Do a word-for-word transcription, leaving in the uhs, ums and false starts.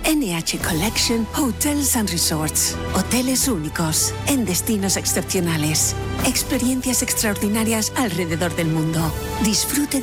N H Collection Hotels and Resorts. Hoteles únicos en destinos excepcionales. Experiencias extraordinarias alrededor del mundo. Disfrute